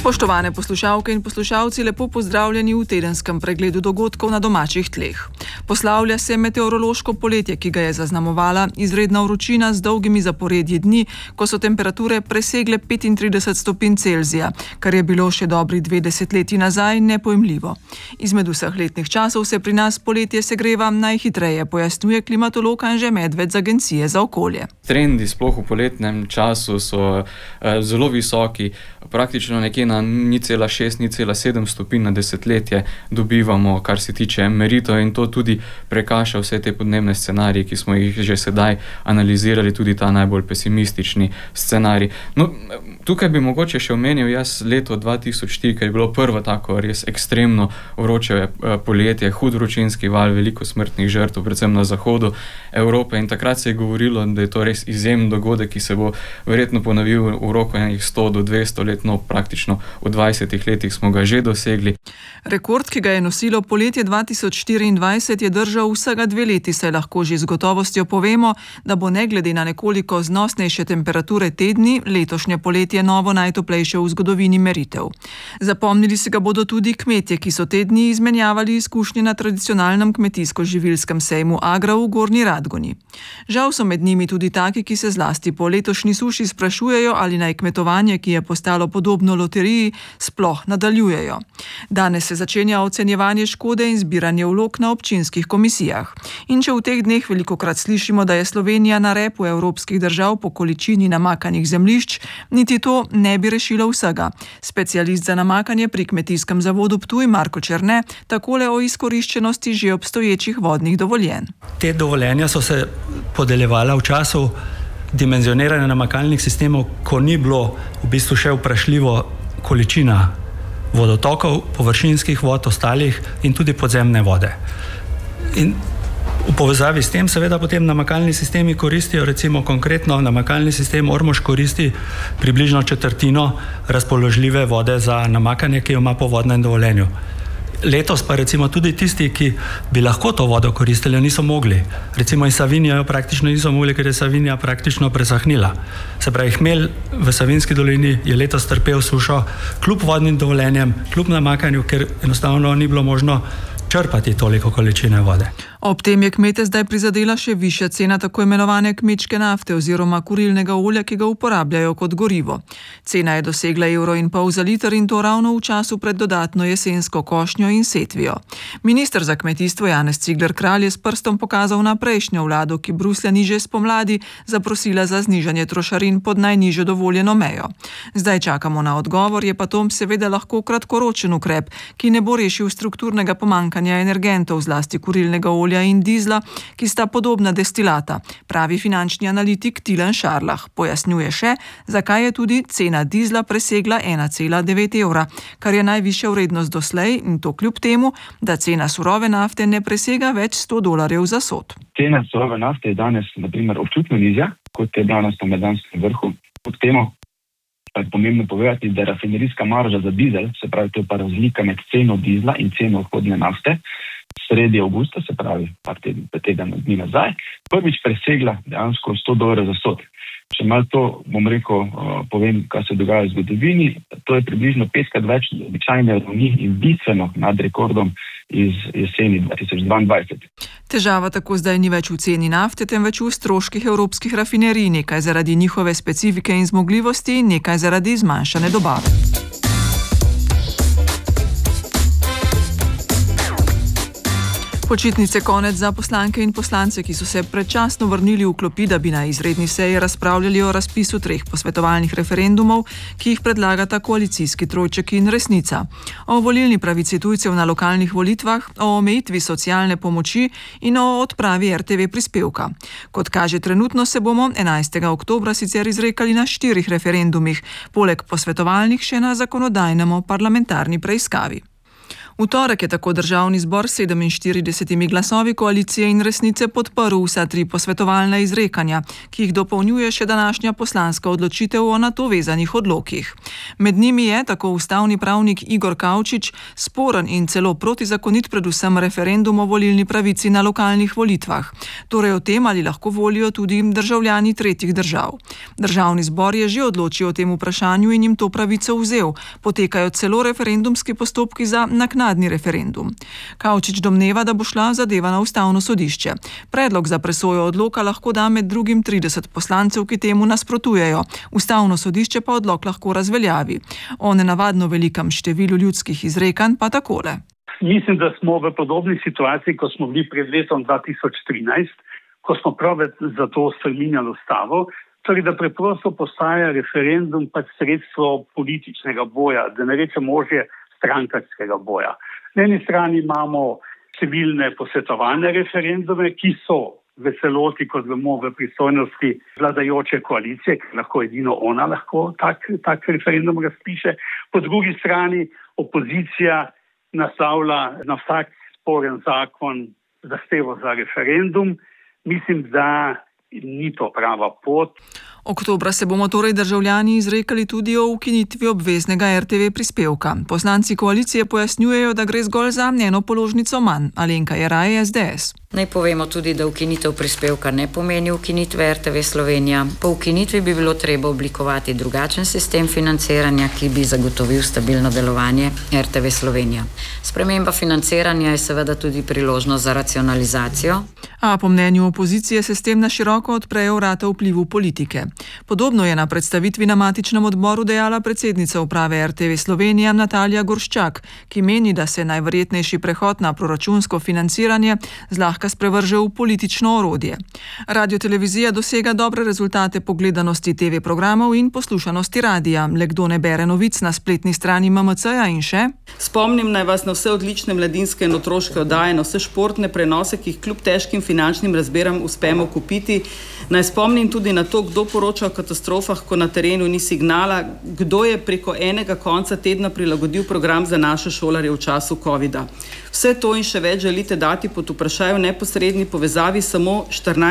Spoštovane poslušalke in poslušalci, lepo pozdravljeni v tedenskem pregledu dogodkov na domačih tleh. Poslavlja se meteorološko poletje, ki ga je zaznamovala izredna vročina z dolgimi zaporedji dni, ko so temperature presegle 35 stopinj Celzija, kar je bilo še dobri 2 desetletji nazaj nepojmljivo. Izmed vseh letnih časov se pri nas poletje segreva najhitreje, pojasnjuje klimatolog Anže Medved z Agencije za okolje. Trendi sploh v poletnem času so zelo visoki, praktično nekje na 0,6, 0,7 stopinj na desetletje dobivamo, kar se tiče meritev, in to tudi prekaša vse te podnebne scenarije, ki smo jih že sedaj analizirali, tudi ta najbolj pesimistični scenarij. No, tukaj bi mogoče še omenil jaz leto 2004, ker je bilo prvo tako res ekstremno vroče poletje, hud vročinski val, veliko smrtnih žrtev, predvsem na zahodu Evrope, in takrat se je govorilo, da je to res izjemen dogodek, ki se bo verjetno ponovil v roku 100 do 200 let, no praktično v 20 letih smo ga že dosegli. Rekord, ki ga je nosilo poletje 2024, je držal vsega 2 leti, saj lahko že z gotovostjo povemo, da bo ne glede na nekoliko znosnejše temperature tedni letošnje poletje novo najtoplejše v zgodovini meritev. Zapomnili se ga bodo tudi kmetje, ki so tedni izmenjavali izkušnje na tradicionalnem kmetijsko-živilskem sejmu Agra v Gornji Radgoni. Žal so med njimi tudi taki, ki se zlasti po letošnji suši sprašujejo, ali naj kmetovanje, ki je postalo podobno loteriji, sploh nadaljujejo. Danes se začenja ocenjevanje škode in zbiranje vlog na občinskih komisijah. In če v teh dneh velikokrat slišimo, da je Slovenija na repu evropskih držav po količini namakanih zemljišč, niti to ne bi rešilo vsega. Specialist za namakanje pri Kmetijskem zavodu Ptuj Marko Černe takole o izkoriščenosti že obstoječih vodnih dovoljenj. Te dovoljenja so se podeljevala v času dimenzioniranja namakalnih sistemov, ko ni bilo v bistvu še vprašljivo količina vodotokov, površinskih vod, ostalih in tudi podzemne vode. In v povezavi s tem seveda potem namakalni sistemi koristijo, recimo konkretno namakalni sistem Ormož koristi približno četrtino razpoložljive vode za namakanje, ki jo ima po vodnem dovoljenju. Letos pa recimo tudi tisti, ki bi lahko to vodo koristili, niso mogli. Recimo iz Savinje jo praktično niso mogli, ker je Savinja praktično presahnila. Se pravi, hmelj v Savinjski dolini je letos trpel sušo kljub vodnim dovoljenjem, kljub namakanju, ker enostavno ni bilo možno črpati toliko količine vode. Ob tem je kmete zdaj prizadela še višja cena tako imenovane kmečke nafte oziroma kurilnega olja, ki ga uporabljajo kot gorivo. Cena je dosegla 1,5 € za liter in to ravno v času pred dodatno jesensko košnjo in setvijo. Minister za kmetijstvo Janez Cigler Kralj je s prstom pokazal na prejšnjo vlado, ki Bruslja ni že spomladi zaprosila za znižanje trošarin pod najnižjo dovoljeno mejo. Zdaj čakamo na odgovor, je pa to seveda lahko kratkoročen ukrep, ki ne bo rešil strukturnega pomanjkanja energentov, zlasti kurilnega olja in dizla, ki sta podobna destilata, pravi finančni analitik Tilen Šarlah. Pojasnjuje še, zakaj je tudi cena dizla presegla 1,9 €, kar je najvišja vrednost doslej, in to kljub temu, da cena surove nafte ne presega več $100 za sod. Cena surove nafte je danes na primer občutno nižja, kot je bila na spomladanskem vrhu. Pod temo pa je pomembno povedati, da rafinerijska marža za dizel, se pravi, to je pa razlika med ceno dizla in ceno vhodne nafte, sredi avgusta, se pravi par tega dni nazaj, prvič presegla dejansko $100 za sod. Če malo to, bom rekel, povem, kaj se dogaja v zgodovini, to je približno 5-krat več običajne ravni in bistveno nad rekordom iz jeseni 2022. Težava tako zdaj ni več v ceni nafte, temveč v stroških evropskih rafinerij, nekaj zaradi njihove specifike in zmogljivosti, nekaj zaradi zmanjšane dobave. Počitnice konec za poslanke in poslance, ki so se predčasno vrnili v klopi, da bi na izredni seji razpravljali o razpisu 3 posvetovalnih referendumov, ki jih predlagata koalicijski trojček in Resnica. O volilni pravici tujcev na lokalnih volitvah, o omejitvi socialne pomoči in o odpravi RTV prispevka. Kot kaže, trenutno se bomo 11. oktobra sicer izrekali na 4 referendumih, poleg posvetovalnih še na zakonodajnem parlamentarni preiskavi. V torek je tako državni zbor s 47 glasovi koalicije in Resnice podprl vsa 3 posvetovalna izrekanja, ki jih dopolnjuje še današnja poslanska odločitev o na to vezanih odlokih. Med njimi je, tako ustavni pravnik Igor Kavčič, sporen in celo protizakonit predvsem referendum o volilni pravici na lokalnih volitvah. Torej o tem, ali lahko volijo tudi državljani tretjih držav. Državni zbor je že odločil o tem vprašanju in jim to pravico vzel. Potekajo celo referendumski postopki za naknadni referendum. Kavčič domneva, da bo šla zadeva na ustavno sodišče. Predlog za presojo odloka lahko da med drugim 30 poslancev, ki temu nasprotujejo. Ustavno sodišče pa odlok lahko razveljavi. O nenavadno velikem številu ljudskih izrekanj pa takole. Mislim, da smo v podobni situaciji, ko smo bili pred letom 2013, ko smo prav za to spreminjali ustavo, torej da preprosto postaja referendum pač sredstvo političnega boja, da ne rečem možje strankarskega boja. Na eni strani imamo številne posvetovalne referendume, ki so v celoti, kot vemo, v pristojnosti vladajoče koalicije, ker lahko edino ona lahko tak referendum razpiše. Po drugi strani opozicija naslavlja na vsak sporen zakon zahtevo za referendum. Mislim, da ni to prava pot. Oktobra se bomo torej državljani izrekali tudi o ukinitvi obveznega RTV prispevka. Poslanci koalicije pojasnjujejo, da gre zgolj za eno položnico manj. Alenka Jeraj, SDS. Naj povemo tudi, da ukinitev prispevka ne pomeni ukinitve RTV Slovenija. Po ukinitvi bi bilo treba oblikovati drugačen sistem financiranja, ki bi zagotovil stabilno delovanje RTV Slovenija. Sprememba financiranja je seveda tudi priložnost za racionalizacijo. A po mnenju opozicije se s tem na široko odprejo vrata vplivu politike. Podobno je na predstavitvi na matičnem odboru dejala predsednica uprave RTV Slovenija Natalija Gorščak, ki meni, da se najverjetnejši prehod na proračunsko financiranje zlahka sprevrže v politično orodje. Radiotelevizija dosega dobre rezultate po gledanosti TV programov in poslušanosti radija. Le kdo ne bere novic na spletni strani MMC-ja in še? Spomnim naj vas na vse odlične mladinske in otroške oddaje, na vse športne prenose, ki jih kljub težkim finančnim razmeram uspemo kupiti. Naj spomnim tudi na to, kdo poroča o katastrofah, ko na terenu ni signala, kdo je preko enega konca tedna prilagodil program za naše šolarje v času covida. Vse to in še več želite dati pod vprašaj v neposredni povezavi samo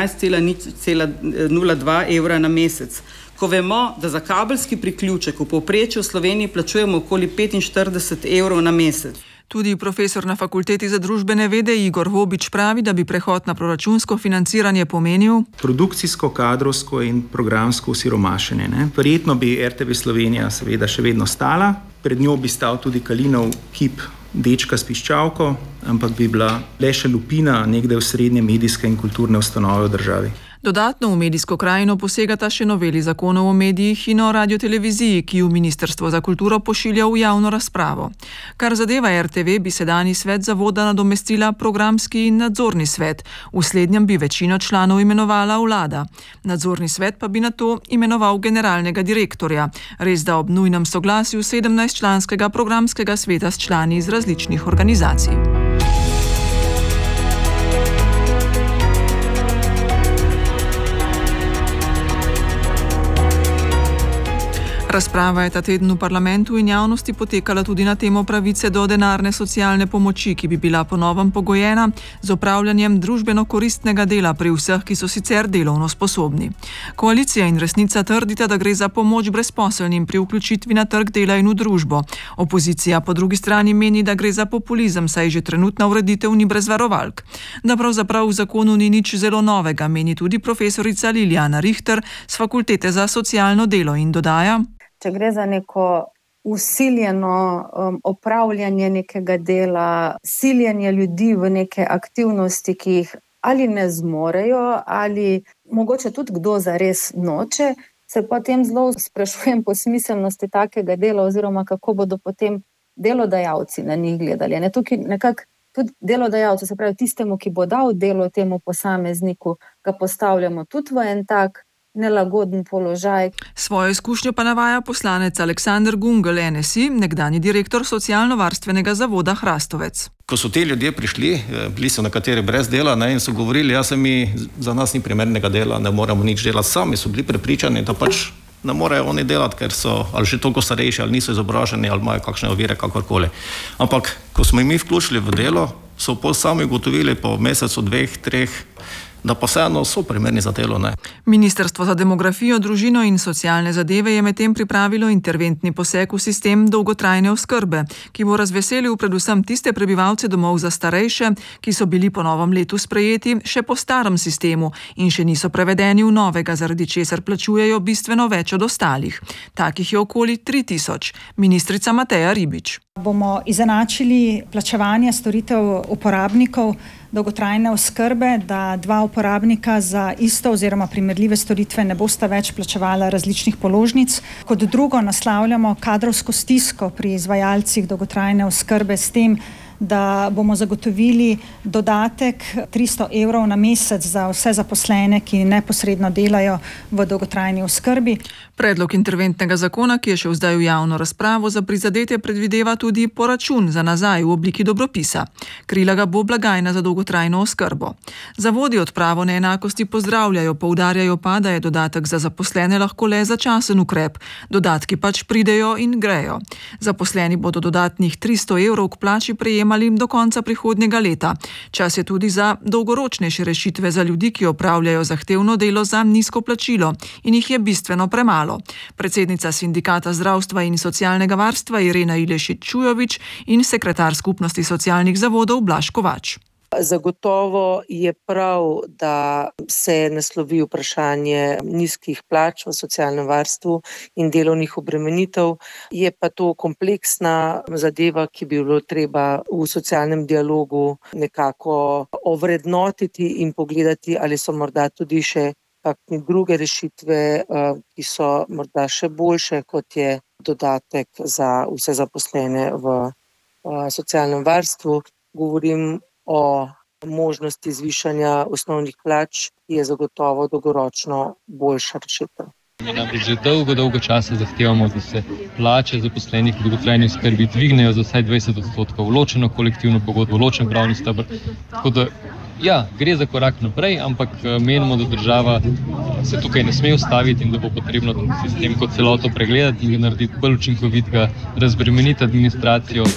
14,02 evra na mesec. Ko vemo, da za kabelski priključek v povprečju v Sloveniji plačujemo okoli 45 evrov na mesec. Tudi profesor na Fakulteti za družbene vede Igor Vobič pravi, da bi prehod na proračunsko financiranje pomenil produkcijsko, kadrovsko in programsko osiromašenje. Verjetno bi RTV Slovenija seveda še vedno stala, pred njo bi stal tudi Kalinov kip dečka s piščalko, ampak bi bila le še lupina nekde v srednje medijske in kulturne ustanove v državi. Dodatno v medijsko krajino posegata še noveli zakonov o medijih in o radioteleviziji, ki ju Ministrstvo za kulturo pošilja v javno razpravo. Kar zadeva RTV, bi sedanji svet zavoda nadomestila programski in nadzorni svet. V slednjem bi večino članov imenovala vlada. Nadzorni svet pa bi nato imenoval generalnega direktorja. Res da ob nujnem soglasju 17-članskega programskega sveta s člani iz različnih organizacij. Razprava je ta teden v parlamentu in javnosti potekala tudi na temo pravice do denarne socialne pomoči, ki bi bila po novem pogojena z opravljanjem družbeno koristnega dela pri vseh, ki so sicer delovno sposobni. Koalicija in Resnica trdita, da gre za pomoč brezposelnim pri vključitvi na trg dela in v družbo. Opozicija po drugi strani meni, da gre za populizem, saj že trenutna ureditev ni brez varovalk. Da pravzaprav v zakonu ni nič zelo novega, meni tudi profesorica Lilijana Richter z Fakultete za socialno delo in dodaja: Če gre za neko usiljeno opravljanje nekega dela, siljenje ljudi v neke aktivnosti, ki jih ali ne zmorejo, ali mogoče tudi kdo zares noče, se potem zelo sprašujem po smiselnosti takega dela oziroma kako bodo potem delodajalci na njih gledali. Tukaj nekako tudi delodajalcu, se pravi tistemu, ki bo dal delo temu posamezniku, ga postavljamo tudi v en tak nelagoden položaj. Svojo izkušnjo pa navaja poslanec Aleksander Gungel, NSI, nekdanji direktor socialno-varstvenega zavoda Hrastovec. Ko so ti ljudje prišli, bili so nekateri brez dela in so govorili, za nas ni primernega dela, ne moramo nič delati sami, so bili prepričani, da pač ne morejo oni delati, ker so ali že toliko starejši, ali niso izobraženi, ali imajo kakšne ovire, kakorkoli. Ampak, ko smo jih mi vključili v delo, so sami ugotovili po mesecu, 2, 3, da pa vseeno so primerni za delo. Ne. Ministrstvo za demografijo, družino in socialne zadeve je medtem pripravilo interventni poseg v sistem dolgotrajne oskrbe, ki bo razveselil predvsem tiste prebivalce domov za starejše, ki so bili po novem letu sprejeti še po starem sistemu in še niso prevedeni v novega, zaradi česar plačujejo bistveno več od ostalih. Takih je okoli 3000. Ministrica Mateja Ribič. Bomo izenačili plačevanje storitev uporabnikov dolgotrajne oskrbe, da 2 uporabnika za isto oziroma primerljive storitve ne bosta več plačevala različnih položnic. Kot drugo, naslavljamo kadrovsko stisko pri izvajalcih dolgotrajne oskrbe s tem, da bomo zagotovili dodatek 300 evrov na mesec za vse zaposlene, ki neposredno delajo v dolgotrajni oskrbi. Predlog interventnega zakona, ki je šel zdaj v javno razpravo, za prizadete predvideva tudi poračun za nazaj v obliki dobropisa. Krila ga bo blagajna za dolgotrajno oskrbo. Zavodi odpravo neenakosti pozdravljajo, poudarjajo pa, da je dodatek za zaposlene lahko le začasen ukrep. Dodatki pač pridejo in grejo. Zaposleni bodo dodatnih 300 evrov k plači prejemali do konca prihodnjega leta. Čas je tudi za dolgoročnejše rešitve za ljudi, ki opravljajo zahtevno delo za nizko plačilo in jih je bistveno premalo. Predsednica Sindikata zdravstva in socialnega varstva Irena Ilešič-Čujovič in sekretar Skupnosti socialnih zavodov Blaž Kovač. Zagotovo je prav, da se naslovi vprašanje nizkih plač v socialnem varstvu in delovnih obremenitev. Je pa to kompleksna zadeva, ki bi bilo treba v socialnem dialogu nekako ovrednotiti in pogledati, ali so morda tudi še kakšne druge rešitve, ki so morda še boljše, kot je dodatek za vse zaposlene v socialnem varstvu. Govorim o možnosti zvišanja osnovnih plač, ki je zagotovo dolgoročno boljša rešitev. Že dolgo časa zahtevamo, da se plače zaposlenih v dolgotrajni oskrbi dvignejo za vsaj 20%, ločeno kolektivno pogodbo, ločen pravni steber. Tako da, ja, gre za korak naprej, ampak menimo, da država se tukaj ne sme ustaviti in da bo potrebno sistem kot celoto pregledati in ga narediti bolj učinkovitega, razbremeniti administracijo.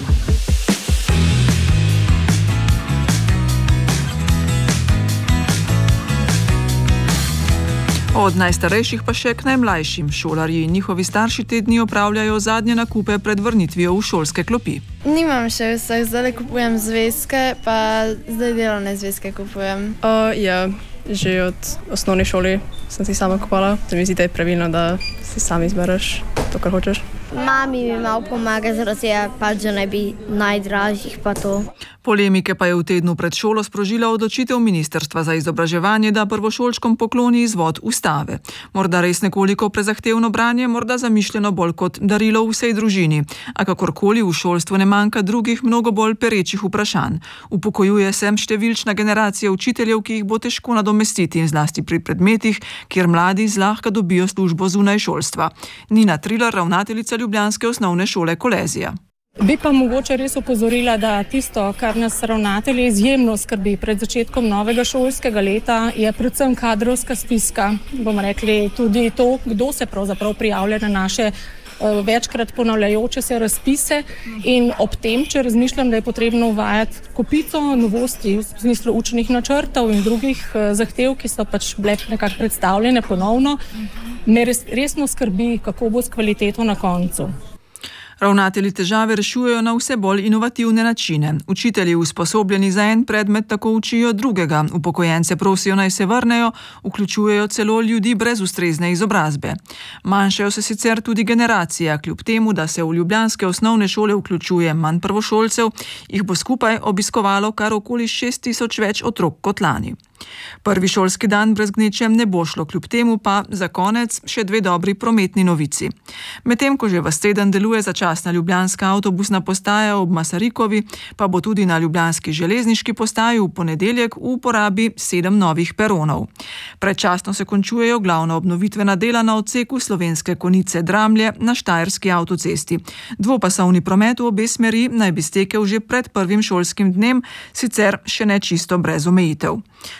Od najstarejših pa še k najmlajšim. Šolarji in njihovi starši te dni opravljajo zadnje nakupe pred vrnitvijo v šolske klopi. Nimam še vseh, zdaj kupujem zvezke, pa zdaj delovne zvezke kupujem. Ja, že od osnovne šole sem si sama kupovala. Se mi zdi, da je pravilno, da si sam izbereš to, kar hočeš. Mami mi malo pomaga, zaradi pač, da ne bi najdražjih pa to. Polemike pa je v tednu pred šolo sprožila odločitev Ministrstva za izobraževanje, da prvošolčkom pokloni izvod ustave. Morda res nekoliko prezahtevno branje, morda zamišljeno bolj kot darilo vsej družini. A kakorkoli v šolstvu ne manjka drugih, mnogo bolj perečih vprašanj. Upokojuje se številčna generacija učiteljev, ki jih bo težko nadomestiti, in zlasti pri predmetih, kjer mladi zlahka dobijo službo zunaj šolstva. Nina Trilar, ravnateljica ljubljanske osnovne šole Kolezija. Bi pa mogoče res opozorila, da tisto, kar nas ravnatelje izjemno skrbi pred začetkom novega šolskega leta, je predvsem kadrovska stiska. Bomo rekli tudi to, kdo se pravzaprav prijavlja na naše večkrat ponavljajoče se razpise, in ob tem, če razmišljam, da je potrebno uvajati kopico novosti v smislu učnih načrtov in drugih zahtev, ki so pač bile nekako predstavljene ponovno, me resno skrbi, kako bo s kvaliteto na koncu. Ravnatelji težave rešujejo na vse bolj inovativne načine. Učitelji usposobljeni za en predmet tako učijo drugega, upokojence prosijo naj se vrnejo, vključujejo celo ljudi brez ustrezne izobrazbe. Manjšajo se sicer tudi generacija, kljub temu, da se v ljubljanske osnovne šole vključuje manj prvošolcev, jih bo skupaj obiskovalo kar okoli 6000 več otrok kot lani. Prvi šolski dan brez gneče ne bo šlo, kljub temu pa za konec še 2 dobri prometni novici. Medtem ko že ves teden deluje začasna ljubljanska avtobusna postaja ob Masarikovi, pa bo tudi na ljubljanski železniški postaji v ponedeljek v uporabi 7 novih peronov. Predčasno se končujejo glavna obnovitvena dela na odseku Slovenske Konice-Dramlje na Štajerski avtocesti. Dvopasovni promet v obe smeri naj bi stekel že pred prvim šolskim dnem, sicer še ne čisto brez omejitev.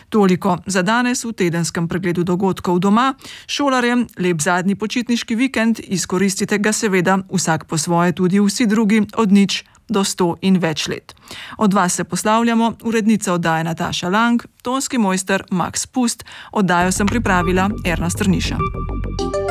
Toliko za danes v tedenskem pregledu dogodkov doma. Šolarjem lep zadnji počitniški vikend, izkoristite ga seveda vsak po svoje, tudi vsi drugi, od 0 do 100 in več let. Od vas se poslavljamo, urednica oddaje Nataša Lang, tonski mojster Max Pust, oddajo sem pripravila Erna Strniša.